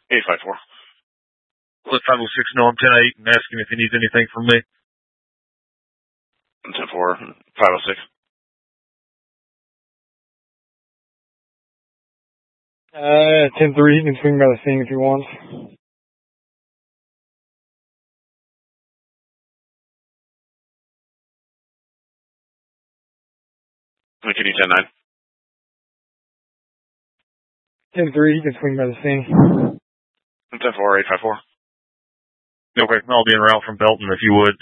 854. Let 506 know I'm 10-8 and ask him if he needs anything from me. 10-4, 506. 10-3, he can swing by the scene if he wants. Continue 10-9. 10-3, he can swing by the scene. 10-4, 854. Okay, I'll be en route from Belton if you would.